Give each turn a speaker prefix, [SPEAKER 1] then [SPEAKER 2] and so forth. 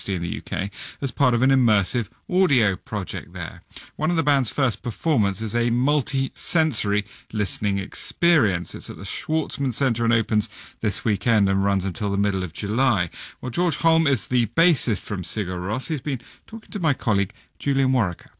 [SPEAKER 1] University in the UK as part of an immersive audio project there. One of the band's first performances is a multi-sensory listening experience. It's at the Schwartzman Centre and opens this weekend and runs until the middle of July. Well, George Holm is the bassist from Sigur Rós. He's been talking to my colleague Julian Warwick.